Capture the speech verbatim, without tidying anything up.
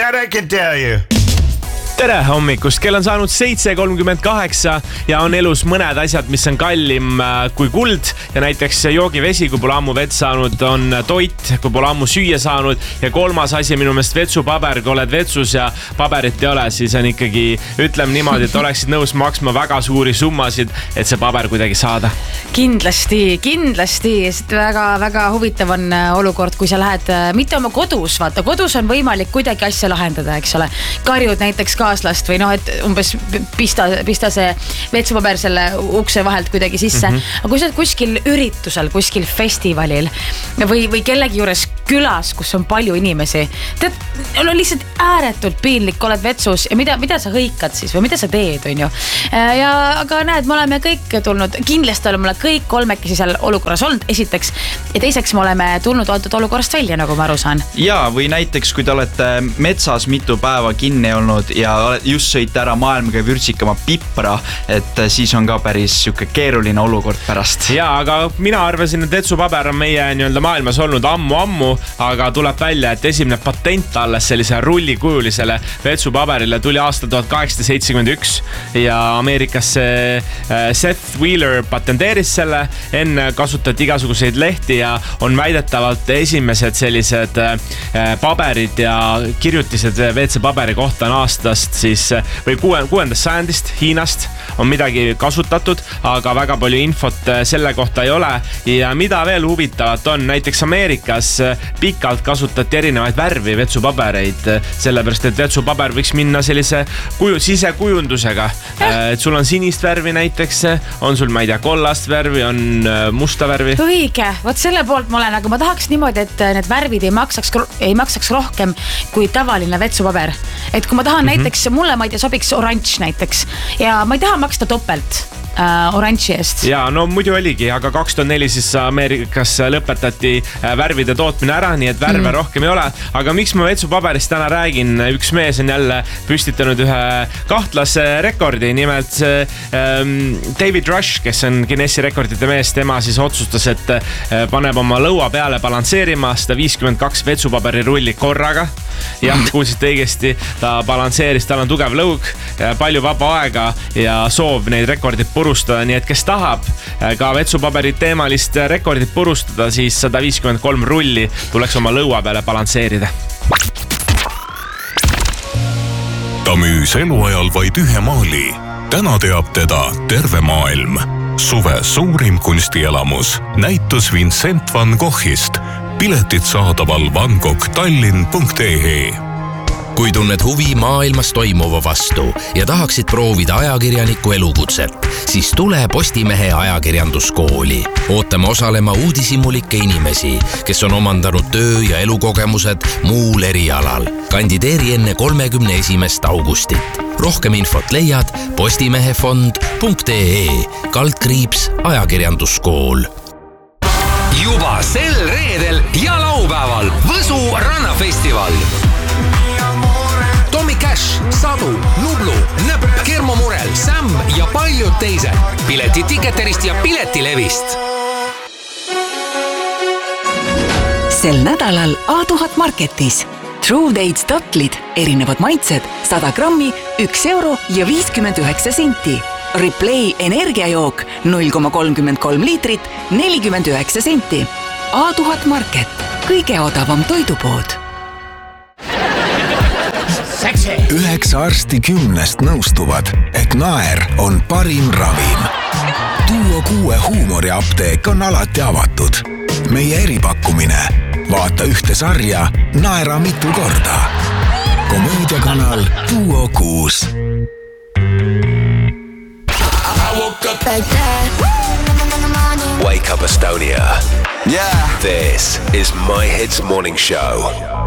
that I can tell you. Tere hommikust, kell on saanud seitse kolmkümmend kaheksa ja on elus mõned asjad, mis on kallim kui kuld ja näiteks joogivesi, kui pole ammu vett saanud, on toit, kui pole ammu süüa saanud ja kolmas asi minu meelest vetsupaber, kui oled vetsus ja paberit ei ole, siis on ikkagi, ütleme niimoodi, et oleksid nõus maksma väga suuri summasid, et see paber kuidagi saada. Kindlasti, kindlasti, sest väga, väga huvitav on olukord, kui sa lähed mitte oma kodus, vaata, kodus on võimalik kuidagi asja lahendada, eks ole. Karjud näiteks kaaslast või noh, et umbes pista, pista see vetsupaber selle ukse vahelt kuidagi sisse. Mm-hmm. Aga kui sa oled kuskil üritusel, kuskil festivalil või, või kellegi juures külas, kus on palju inimesi, tead, on lihtsalt ääretult piinlik, oled vetsus ja mida, mida sa hõikad siis või mida sa teed, on ju. Ja, aga näed, me oleme kõik tulnud, kindlasti oleme kõik kolmekesi seal olukorras olnud, esiteks, ja teiseks me oleme tulnud antud olukorrast välja, nagu ma aru saan. Ja, või näiteks, kui te olete metsas mitu päeva kinni olnud ja just sõite ära maailmaga vürtsikama pipra, et siis on ka päris siuke keeruline olukord pärast. Ja, aga mina arvasin, et vetsupaber on meie nii-öelda maailmas olnud ammu-ammu, aga tuleb välja, et esimene patent alles sellise rullikujulisele vetsupaberile tuli aasta tuhat kaheksasada seitsekümmend üks ja Ameerikas Seth Wheeler patenteeris selle, enne kasutati igasuguseid lehti ja on väidetavalt esimesed sellised paberid ja kirjutised V C paberi kohta on aastast siis, või kuuendast sajandist Hiinast on midagi kasutatud, aga väga palju infot selle kohta ei ole ja mida veel huvitavat on, näiteks Ameerikas pikalt kasutati erinevaid värvi vetsupabereid, sellepärast, et vetsupaber võiks minna sellise kuju, sisekujundusega, et sul on sinist värvi näiteks, on sul, ma ei tea, kollast värvi, on musta värvi. Õige, võt selle poolt ma olen, aga ma tahaks niimoodi, et need värvid ei maksaks, ei maksaks rohkem kui tavaline vetsupaber. Et kui ma tahan mm-hmm. näiteks, mulle ma ei tea, sobiks oranž näiteks ja ma ei taha maksta topelt Uh, oranži eest. Ja, no muidu oligi, aga kaks tuhat neli siis Ameerikas lõpetati värvide tootmine ära, nii et värve mm. rohkem ei ole. Aga miks ma vetsupaberist täna räägin? Üks mees on jälle püstitanud ühe kahtlase rekordi, nimelt um, David Rush, kes on Guinessi rekordite mees, tema siis otsustas, et uh, paneb oma lõua peale balansseerima sada viiskümmend kaks vetsupaberi rulli korraga. Jah, kuulsite õigesti, ta balansseeris, tal on tugev lõug, palju vaba aega ja soov neid rekordid purustada, nii et kes tahab ka vetsupaberi teemalist rekordit purustada, siis sada viiskümmend kolm rulli tuleks oma lõua peale balansseerida. Ta müüs eluajal vaid ühe maali. Täna teab teda terve maailm. Suve suurim kunstielamus, näitus Vincent van Goghist. Piletid saadaval van gogh tallinn punkt e e. Kui tunned huvi maailmas toimuva vastu ja tahaksid proovida ajakirjaniku elukutset, siis tule Postimehe ajakirjanduskooli. Ootame osalema uudishimulikke inimesi, kes on omandanud töö- ja elukogemused muul erialal. Kandideeri enne kolmekümne esimest augustit. Rohkem infot leiad postimehefond punkt e e, kaldkriips ajakirjanduskool. Juba sel reedel ja laupäeval Võsu rannafestival. Tommy Cash, Sadu, Nublu, Nõpp, Kermo Murel, Sam ja paljud teised. Pileti Ticketerist ja Piletilevist. Sel nädalal A tuhat Marketis. True Dates tatlid, erinevad maitsed, sada grammi, üks euro ja viiskümmend üheksa senti. Replay energiajook null koma kolmkümmend kolm liitrit, nelikümmend üheksa senti. A tuhat Market, kõige odavam toidupood. Üheksa arsti kümnest nõustuvad, et naer on parim ravim. Duo kuue huumoriapteek on alati avatud. Meie eripakkumine. Vaata ühte sarja, naera mitu korda. Komöödiakanal Duo kuus. Wake up Estonia. Yeah. This is My Hits Morning Show.